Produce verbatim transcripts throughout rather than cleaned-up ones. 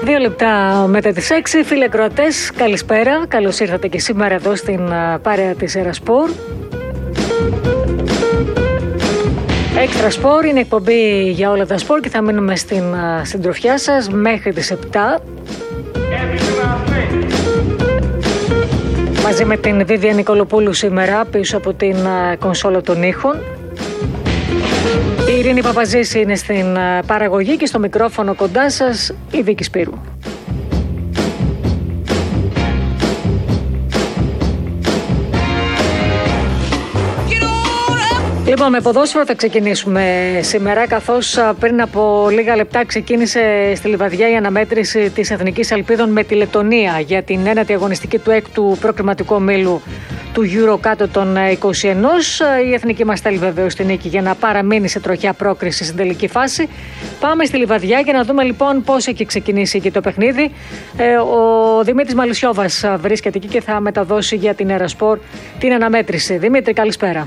Δύο λεπτά μετά τις έξι, φίλοι ακροατές, καλησπέρα. Καλώς ήρθατε και σήμερα εδώ στην παρέα της Ερασπορ. Έξτρα Σπορ είναι εκπομπή για όλα τα σπορ και θα μείνουμε στην συντροφιά σας μέχρι τις επτά. Μαζί με την Βίβια Νικολοπούλου σήμερα πίσω από την κονσόλα των ήχων. Η Ειρήνη Παπαζήση είναι στην παραγωγή και στο μικρόφωνο κοντά σας η Βίκη Σπύρου. Λοιπόν, με ποδόσφαιρο θα ξεκινήσουμε σήμερα, καθώς πριν από λίγα λεπτά ξεκίνησε στη Λιβαδιά η αναμέτρηση της Εθνικής Αλπίδων με τη Λεττονία για την ένατη αγωνιστική του έκτου προκριματικού ομίλου του Euro κάτω των είκοσι ένα. Η εθνική μας θέλει βεβαίως την νίκη για να παραμείνει σε τροχιά πρόκριση στην τελική φάση. Πάμε στη Λιβαδιά για να δούμε λοιπόν πώς έχει ξεκινήσει εκεί το παιχνίδι. Ε, ο Δημήτρης Μαλουσιώβας βρίσκεται εκεί και θα μεταδώσει για την Ερασπορ την αναμέτρηση. Δημήτρη, καλησπέρα.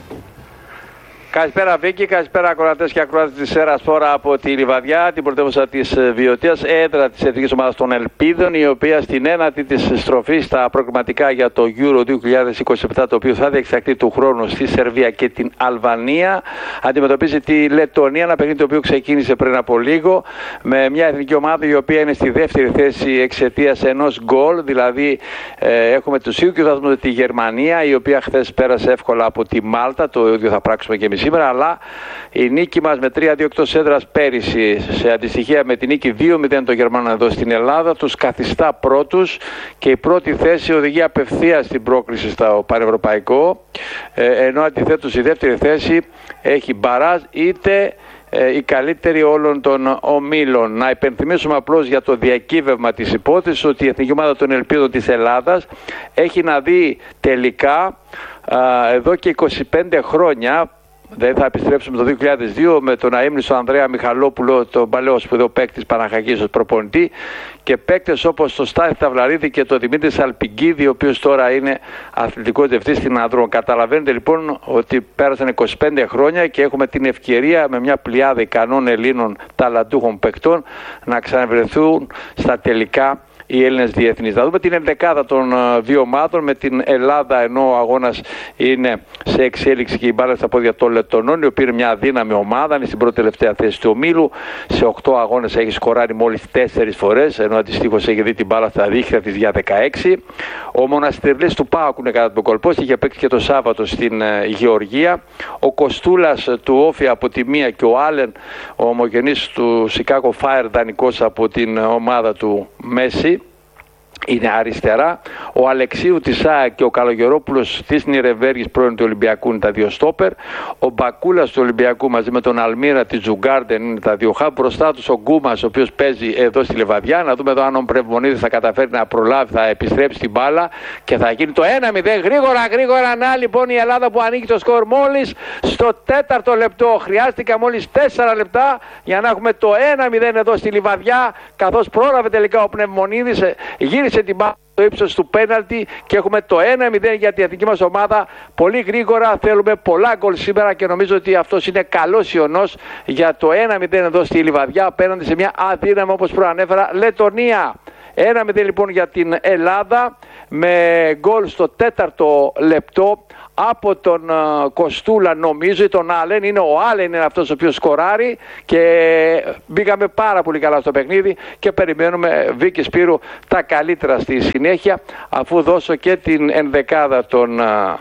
Καλησπέρα Βίκη, καλησπέρα ακροατές και ακροάτες της Ερασπορ από τη Λιβαδιά, την πρωτεύουσα της Βιωτίας, έδρα της Εθνικής Ομάδας των Ελπίδων, η οποία στην ένατη της στροφή στα προκριματικά για το Euro δύο χιλιάδες είκοσι επτά, το οποίο θα διεξαχθεί του χρόνου στη Σερβία και την Αλβανία, αντιμετωπίζει τη Λεττονία, ένα παιχνίδι το οποίο ξεκίνησε πριν από λίγο, με μια εθνική ομάδα η οποία είναι στη δεύτερη θέση εξαιτίας ενός γκολ, δηλαδή ε, έχουμε τους ίδιους βαθμούς με τη Γερμανία, η οποία χθες πέρασε εύκολα από τη Μάλτα, το ίδιο θα πράξουμε και εμείς σήμερα, αλλά η νίκη μας με τρία δύο εκτός έδρας πέρυσι, σε αντιστοιχεία με την νίκη δύο μηδέν των Γερμανών εδώ στην Ελλάδα, τους καθιστά πρώτους και η πρώτη θέση οδηγεί απευθείας στην πρόκριση στο πανευρωπαϊκό, ενώ αντιθέτως η δεύτερη θέση έχει μπαράζ είτε η καλύτερη όλων των ομίλων. Να υπενθυμίσουμε απλώς για το διακύβευμα της υπόθεσης ότι η Εθνική Ομάδα των Ελπίδων της Ελλάδας έχει να δει τελικά α, εδώ και είκοσι πέντε χρόνια. Δεν θα επιστρέψουμε το δύο χιλιάδες δύο με τον αείμνηστο Ανδρέα Μιχαλόπουλο, τον παλαιό σπουδαίο παίκτης Παναχαϊκής ως προπονητή, και παίκτες όπως το Στάθη Ταυλαρίδη και τον Δημήτρη Σαλπιγκίδη, ο οποίος τώρα είναι αθλητικός διευθυντής στην Ανδρών. Καταλαβαίνετε λοιπόν ότι πέρασαν είκοσι πέντε χρόνια και έχουμε την ευκαιρία με μια πλειάδα ικανών Ελλήνων ταλαντούχων παίκτων να ξαναβρεθούν στα τελικά οι Έλληνες διεθνείς. Θα δούμε την ενδεκάδα των δύο ομάδων, με την Ελλάδα, ενώ ο αγώνας είναι σε εξέλιξη και η μπάλα στα πόδια των Λεττονών, η οποία είναι μια αδύναμη ομάδα, είναι στην πρώτη τελευταία θέση του ομίλου. Σε οκτώ αγώνες έχει σκοράρει μόλις τέσσερις φορές, ενώ αντιστοίχως έχει δει την μπάλα στα δίχτυα της για δεκαέξι. Ο Μοναστερλής του ΠΑΟΚ είναι κατά τον κολπό, είχε παίξει και το Σάββατο στην Γεωργία. Ο Κοστούλας του Όφη από τη μία και ο Άλεν, ο ομογενής του Σικάγο Φάιρ, δανεικός από την ομάδα του Μέση, είναι αριστερά. Ο Αλεξίου της ΑΕΚ και ο Καλογερόπουλος της Νιρεμβέργης, πρώην του Ολυμπιακού, είναι τα δύο στόπερ. Ο Μπακούλας του Ολυμπιακού μαζί με τον Αλμύρα της Τζουγκάρντεν είναι τα δύο χаб. Μπροστά τους ο Γκούμας, ο οποίος παίζει εδώ στη Λιβαδιά. Να δούμε εδώ αν ο Πρεμβονίδης θα καταφέρει να προλάβει, θα επιστρέψει την μπάλα και θα γίνει το ένα μηδέν. Γρήγορα, γρήγορα. Να λοιπόν η Ελλάδα που ανοίγει το σκορ μόλις στο τέταρτο λεπτό. Χρειάστηκα μόλις τέσσερα λεπτά για να έχουμε το ένα μηδέν εδώ στη Λιβαδιά, καθώς πρόλαβε τελικά ο Πνευμονίδης, γύρισε σε την μπάλα στο ύψος του πέναλτι και έχουμε το ένα μηδέν για την εθνική μας ομάδα. Πολύ γρήγορα, θέλουμε πολλά γκολ σήμερα και νομίζω ότι αυτός είναι καλός ιονός για το ένα μηδέν εδώ στη Λιβαδιά απέναντι σε μια αδύναμη, όπως προανέφερα, Λεττονία. ένα μηδέν λοιπόν για την Ελλάδα, με γκολ στο τέταρτο λεπτό από τον uh, Κοστούλα, νομίζω, ή τον Άλεν. Είναι ο Άλεν είναι αυτός ο οποίος σκοράρει και μπήκαμε πάρα πολύ καλά στο παιχνίδι και περιμένουμε, Βίκη Σπύρου, τα καλύτερα στη συνέχεια, αφού δώσω και την ενδεκάδα των uh,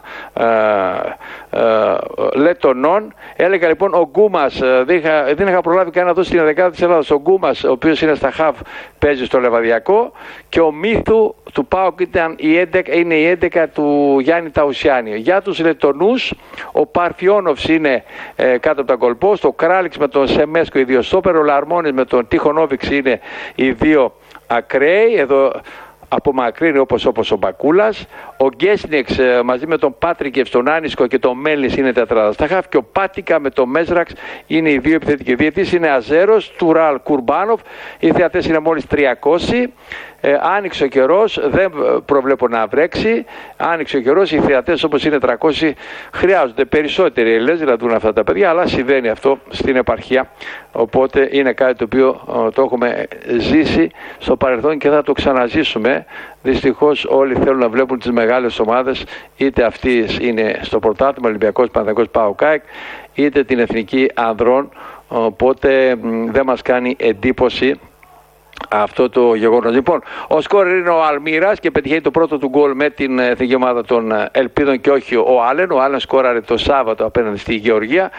uh, uh, Λεττονών. Έλεγα λοιπόν ο Γκούμας, uh, δεν, είχα, δεν είχα προλάβει καν να δώσει την ενδεκάδα της Ελλάδας. Ο Γκούμας, ο οποίος είναι στα χαφ, παίζει στο Λεβαδιακό, και ο Μύθου του ΠΑΟΚ ήταν η έντεκα, είναι η έντεκα του Γιάννη Ταουσιάνη. Για τους Λεττονούς, ο Παρφιόνοφς είναι ε, κάτω από τα γκολπόστ, ο Κράλιξ με τον Σεμέσκο οι δύο στόπερ, ο Λαρμόνης με τον Τιχονόβιξ είναι οι δύο ακραίοι. Εδώ απομακρύνει όπως όπως ο Μπακούλας. Ο Γκέσνιεξ μαζί με τον Πάτρικεφ, τον Άνισκο και τον Μέλνης είναι τετράδα στα χαφ, και ο Πάτικα με τον Μέζραξ είναι οι δύο επιθετικοί. Διαιτής είναι Αζέρος, Τουράλ, Κουρμπάνοφ. Οι θεατές είναι μόλις τριακόσιοι. Ε, άνοιξε ο καιρός, δεν προβλέπω να βρέξει. Άνοιξε ο καιρός, οι θεατές όπως είναι τριακόσιοι χρειάζονται περισσότεροι Έλληνες να δουν αυτά τα παιδιά, αλλά συμβαίνει αυτό στην επαρχία. Οπότε είναι κάτι το οποίο ο, το έχουμε ζήσει στο παρελθόν και θα το ξαναζήσουμε. Δυστυχώς όλοι θέλουν να βλέπουν τις μεγάλες ομάδες, είτε αυτή είναι στο πρωτάθλημα, Ολυμπιακός, Παναθηναϊκός, ΠΑΟΚ, είτε την Εθνική Ανδρών. Οπότε δεν μας κάνει εντύπωση αυτό το γεγονός. Λοιπόν, ο σκόρερ είναι ο Αλμύρας και πετυχαίνει το πρώτο του γκολ με την εθνική ομάδα των Ελπίδων και όχι ο Άλεν. Ο Άλεν σκόραρε το Σάββατο απέναντι στη Γεωργία.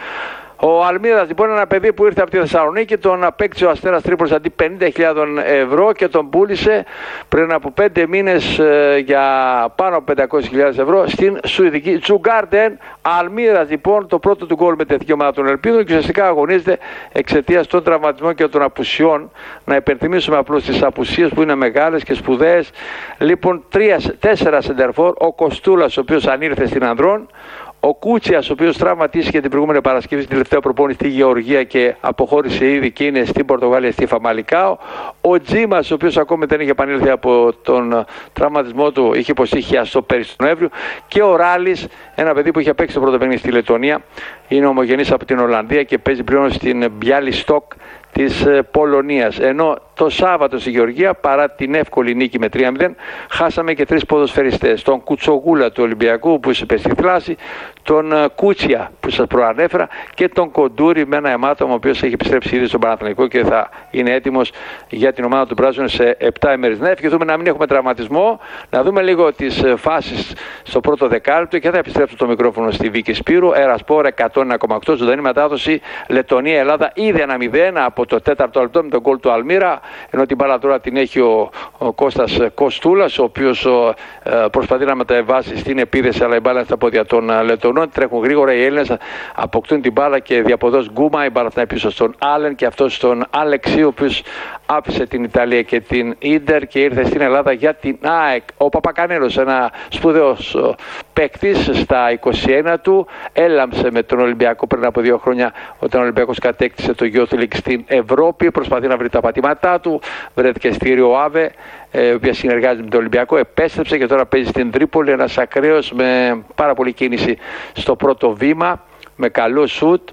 Ο Αλμίδας λοιπόν είναι ένα παιδί που ήρθε από τη Θεσσαλονίκη, τον απέκτησε ο Αστέρας Τρίπολης αντί πενήντα χιλιάδες ευρώ και τον πούλησε πριν από πέντε μήνες ε, για πάνω από πεντακόσιες χιλιάδες ευρώ στην Σουηδική Τζουγκάρντεν. Αλμίδας λοιπόν το πρώτο του γκολ με την εθνική ομάδα των Ελπίδων και ουσιαστικά αγωνίζεται εξαιτίας των τραυματισμών και των απουσιών. Να υπενθυμίσουμε απλώς τις απουσίες που είναι μεγάλες και σπουδαίες. Λοιπόν, τρία, τέσσερα σεντερφόρ, ο Κοστούλας ο οποίος ανήλθε στην Ανδρών. Ο Κούτσιας, ο οποίος τραυματίστηκε την προηγούμενη Παρασκευή στην τελευταία προπόνηση στη Γεωργία και αποχώρησε ήδη και είναι στην Πορτογαλία στη Φαμαλικάο. Ο Τζίμας, ο οποίος ακόμη δεν είχε επανέλθει από τον τραυματισμό του, είχε υποστεί χιαστό πέρυσι τον Νοέμβριο. Και ο Ράλης, ένα παιδί που είχε παίξει το πρώτο παιχνίδι στη Λετωνία, είναι ομογενής από την Ολλανδία και παίζει πλέον στην Μπιάλιστοκ της Πολωνίας. Ενώ το Σάββατο στη Γεωργία, παρά την εύκολη νίκη με τρία μηδέν, χάσαμε και τρεις ποδοσφαιριστές. Τον Κουτσογούλα του Ολυμπιακού που είσαι στη θλάση, τον Κούτσια που σας προανέφερα και τον Κοντούρη με ένα αιμάτωμα ο οποίος έχει επιστρέψει ήδη στον Παναθηναϊκό και θα είναι έτοιμος για την ομάδα του Πράσινου σε επτά ημέρες. Να ευχηθούμε να μην έχουμε τραυματισμό, να δούμε λίγο τις φάσεις στο πρώτο δεκάλεπτο και θα επιστρέψω το μικρόφωνο στη Βίκη Σπύρου. Ερασπόρ εκατόν ένα κόμμα οκτώ, ζωντανή μετάδοση Λετωνία-Ελλάδα, ήδη ένα μηδέν από το τέταρτο λεπτό με τον γκολ του Αλμύρα, ενώ την μπάλα τώρα την έχει ο, ο Κώστας Κοστούλας, ο οποίος ο, ε, προσπαθεί να μεταβάσει στην επίδεση, αλλά η μπάλα είναι στα πόδια των uh, Λετωνών. Τρέχουν γρήγορα οι Έλληνες, αποκτούν την μπάλα και διαποδός Γκούμα, η μπάλα θα είναι πίσω στον Άλεν και αυτό στον Αλεξίου, ο οποίος άφησε την Ιταλία και την Ίντερ και ήρθε στην Ελλάδα για την ΑΕΚ. Ο Παπακανέλος, ένα σπουδαίος παίκτης στα είκοσι ένα του, έλαμψε με τον Ολυμπιακό πριν από δύο χρόνια όταν ο Ολυμπιακός κατέκτησε το Youth League στην Ευρώπη. Προσπαθεί να βρει τα πατήματά του, βρέθηκε στη Ριοάβε, η οποία συνεργάζεται με τον Ολυμπιακό, επέστρεψε και τώρα παίζει στην Τρίπολη. Ένας ακραίος με πάρα πολλή κίνηση στο πρώτο βήμα, με καλό σουτ,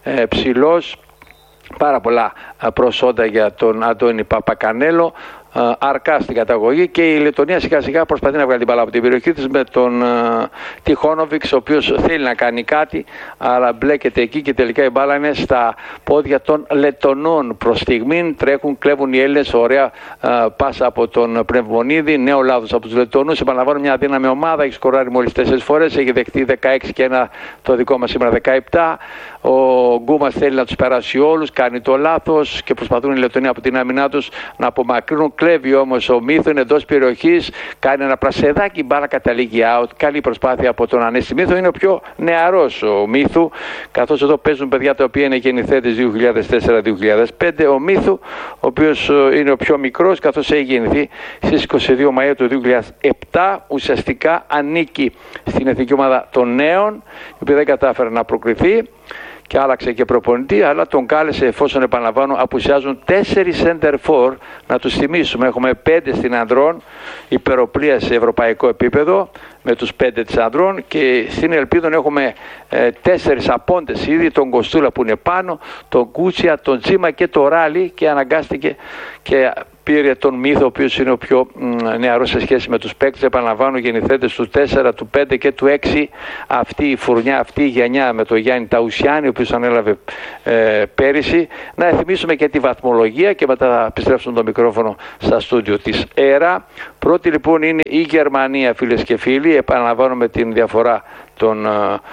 ψηλός, πάρα πολλά προσόντα για τον Αντώνη Παπακανέλο. Αρκά στην καταγωγή και η Λετωνία σιγά σιγά προσπαθεί να βγάλει την μπάλα από την περιοχή της με τον uh, Τιχόνοβιξ, ο οποίος θέλει να κάνει κάτι αλλά μπλέκεται εκεί και τελικά η μπάλα είναι στα πόδια των Λετωνών. Προς στιγμήν τρέχουν, κλέβουν οι Έλληνες, ωραία uh, πάσα από τον Πνευμονίδη, νέο λάθος από τους Λετωνούς. Επαναλαμβάνω, μια δύναμη ομάδα, έχει σκοράρει μόλις τέσσερις φορές, έχει δεχτεί δεκαέξι και ένα το δικό μας σήμερα δεκαεπτά. Ο Γκούμας θέλει να τους περάσει όλους, κάνει το λάθος και προσπαθούν οι Λετωνοί από την άμυνά τους να απομακρύνουν. Κλέβει όμως ο Μύθο, είναι εντός περιοχής, κάνει ένα πρασεδάκι, μπάλα καταλήγει out. Καλή προσπάθεια από τον Ανέστη Μύθο, είναι ο πιο νεαρός ο Μύθου, καθώς εδώ παίζουν παιδιά τα οποία είναι γεννηθέντες δύο χιλιάδες τέσσερα δύο χιλιάδες πέντε. Ο Μύθου, ο οποίος είναι ο πιο μικρός, καθώς έχει γεννηθεί στις είκοσι δύο Μαΐου του δύο χιλιάδες επτά, ουσιαστικά ανήκει στην εθνική ομάδα των νέων, η οποία δεν κατάφερε να προκριθεί και άλλαξε και προπονητή, αλλά τον κάλεσε, εφόσον επαναλαμβάνω απουσιάζουν τέσσερις center for. Να τους θυμίσουμε, έχουμε πέντε στην Ανδρών, υπεροπλία σε ευρωπαϊκό επίπεδο με τους πέντε της Ανδρών, και στην Ελπίδων έχουμε ε, τέσσερις απόντες ήδη, τον Κοστούλα που είναι πάνω, τον Κούτσια, τον Τζίμα και τον Ράλι, και αναγκάστηκε και πήρε τον Μύθο, ο οποίος είναι ο πιο μ, νεαρός σε σχέση με τους παίκτες. Επαναλαμβάνω, γεννηθέντες του τέσσερα, του πέντε και του έξι. Αυτή η φουρνιά, αυτή η γενιά με τον Γιάννη Ταουσιάνη, ο οποίος ανέλαβε ε, πέρυσι. Να θυμίσουμε και τη βαθμολογία και μετά θα επιστρέψουμε το μικρόφωνο στα στούντιο της ΕΡΑ. Πρώτη λοιπόν είναι η Γερμανία, φίλες και φίλοι. Επαναλαμβάνω με την διαφορά των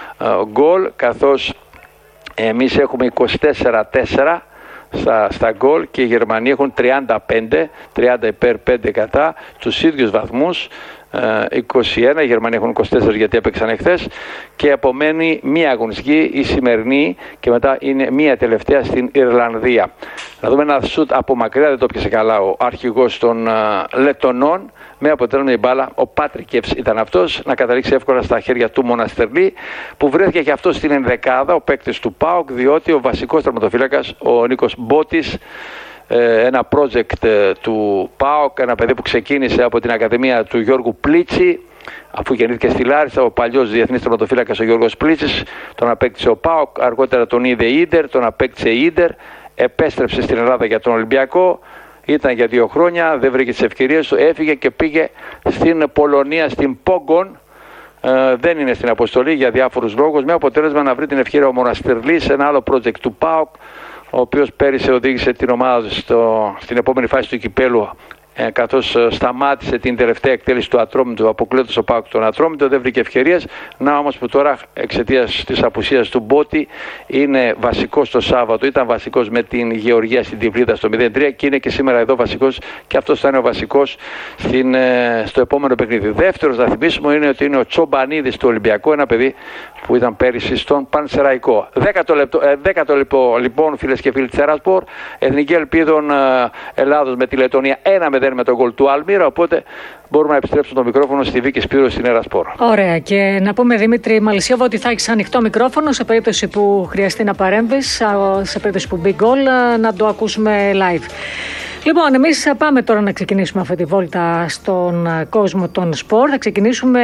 γκολ, uh, uh, καθώς εμείς έχουμε είκοσι τέσσερα τέσσερα στα, στα γκολ και οι Γερμανοί έχουν τριάντα πέντε, τριάντα υπέρ, πέντε κατά, τους ίδιους βαθμούς. είκοσι ένα, οι Γερμανοί έχουν είκοσι τέσσερα γιατί έπαιξαν εχθές και απομένει μία αγωνιστική, η σημερινή, και μετά είναι μία τελευταία στην Ιρλανδία. Να δούμε ένα σουτ από μακριά, δεν το πιάσε καλά ο αρχηγός των Λετωνών, με αποτέλεσμα η μπάλα, ο Πάτρικεφς ήταν αυτός, να καταλήξει εύκολα στα χέρια του Μοναστερλή, που βρέθηκε και αυτό στην ενδεκάδα, ο παίκτης του ΠΑΟΚ, διότι ο βασικός τερματοφύλακας, ο Νίκος Μπότης, ένα project του ΠΑΟΚ, ένα παιδί που ξεκίνησε από την Ακαδημία του Γιώργου Πλίτσι, αφού γεννήθηκε στη Λάρισα, ο παλιός διεθνής τερματοφύλακας ο Γιώργος Πλίτσης, τον απέκτησε ο ΠΑΟΚ, αργότερα τον είδε Ίντερ, τον απέκτησε Ίντερ, επέστρεψε στην Ελλάδα για τον Ολυμπιακό, ήταν για δύο χρόνια, δεν βρήκε τις ευκαιρίες του, έφυγε και πήγε στην Πολωνία, στην Πόγκον. Ε, δεν είναι στην αποστολή για διάφορους λόγους, με αποτέλεσμα να βρει την ευκαιρία ο Μοναστερλής, ένα άλλο project του ΠΑΟΚ, ο οποίος πέρυσι οδήγησε την ομάδα στο, στην επόμενη φάση του κυπέλου, ε, καθώς σταμάτησε την τελευταία εκτέλεση του Ατρόμητου, αποκλείοντας ο ΠΑΟΚ τον Ατρόμητο, δεν βρήκε ευκαιρίες. Να όμως που τώρα εξαιτίας της απουσίας του Μπότη είναι βασικός το Σάββατο, ήταν βασικός με την Γεωργία στην Τυβλίδα στο μηδέν τρία και είναι και σήμερα εδώ βασικός, και αυτός θα είναι ο βασικός στην, ε, στο επόμενο παιχνίδι. Δεύτερος, να θυμίσουμε, είναι ότι είναι ο Τσομπανίδης του Ολυμπιακού, ένα παιδί που ήταν πέρυσι στον Πανσεραϊκό. Δέκατο λεπτό, ε, δέκατο λεπτό λοιπόν, φίλες και φίλοι της Ερασπορ, Εθνική Ελπίδων ε, Ελλάδος με τη Λετωνία ένα μηδέν με τον γκολ του Αλμύρα, οπότε μπορούμε να επιστρέψουμε το μικρόφωνο στη Βίκη Σπύρου στην Ερασπορ. Ωραία, και να πούμε, Δημήτρη Μαλισσιόβα, ότι θα έχεις ανοιχτό μικρόφωνο σε περίπτωση που χρειαστεί να παρέμβεις, σε περίπτωση που μπει γκολ, να το ακούσουμε live. Λοιπόν, εμείς πάμε τώρα να ξεκινήσουμε αυτή τη βόλτα στον κόσμο των σπορ. Θα ξεκινήσουμε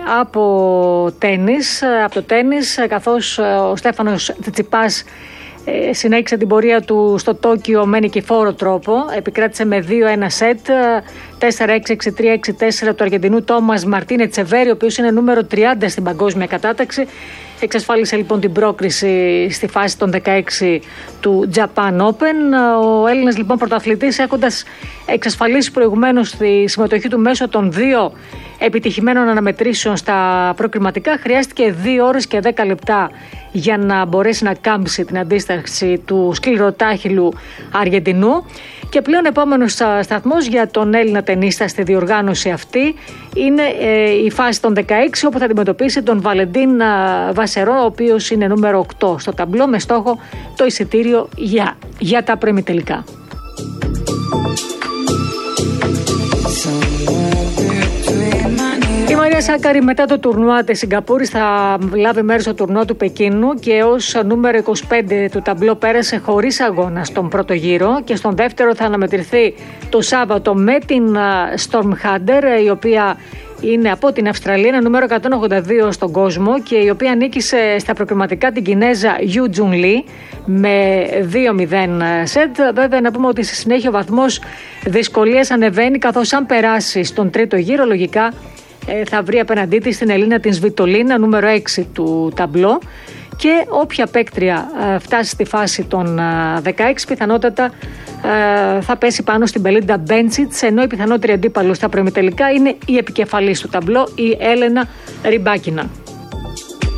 από τένις, από το τένις, καθώς ο Στέφανος Τσιτσιπάς συνέχισε την πορεία του στο Τόκιο με νικηφόρο τρόπο. Επικράτησε με δύο ένα σετ, τέσσερα έξι, έξι τρία, έξι τέσσερα του Αργεντινού Τόμας Μαρτίνε Τσεβέρι, ο οποίος είναι νούμερο τριάντα στην παγκόσμια κατάταξη. Εξασφάλισε λοιπόν την πρόκριση στη φάση των δεκαέξι του Japan Open. Ο Έλληνας λοιπόν πρωταθλητής, έχοντας εξασφαλίσει προηγουμένως τη συμμετοχή του μέσω των δύο επιτυχημένων αναμετρήσεων στα προκριματικά, χρειάστηκε δύο ώρες και δέκα λεπτά για να μπορέσει να κάμψει την αντίσταση του σκληροτάχυλου Αργεντινού. Και πλέον επόμενος σταθμός για τον Έλληνα τενίστα στη διοργάνωση αυτή είναι ε, η φάση των δεκαέξι, όπου θα αντιμετωπίσει τον Βαλεντίν Βασερό, ο οποίος είναι νούμερο οκτώ στο ταμπλό, με στόχο το εισιτήριο για, για τα προημιτελικά. Η Μαρία Σάκαρη, μετά το τουρνουά της Σιγκαπούρης, θα λάβει μέρος στο τουρνουά του Πεκίνου και ως νούμερο είκοσι πέντε του ταμπλό πέρασε χωρίς αγώνα στον πρώτο γύρο, και στον δεύτερο θα αναμετρηθεί το Σάββατο με την Storm Hunter, η οποία είναι από την Αυστραλία, είναι νούμερο εκατόν ογδόντα δύο στον κόσμο και η οποία νίκησε στα προκριματικά την Κινέζα Γιου Τζουν Λι με δύο μηδέν σετ. Βέβαια, να πούμε ότι στη συνέχεια ο βαθμός δυσκολίας ανεβαίνει, καθώς αν περάσει στον τρίτο γύρο, λογικά θα βρει απέναντί της την Ελίνα την Σβιτολίνα, νούμερο έξι του ταμπλό, και όποια παίκτρια φτάσει στη φάση των δεκαέξι πιθανότατα θα πέσει πάνω στην Μπελίντα Μπέντσιτς, ενώ η πιθανότερη αντίπαλος στα προημιτελικά είναι η επικεφαλής του ταμπλό, η Έλενα Ριμπάκινα.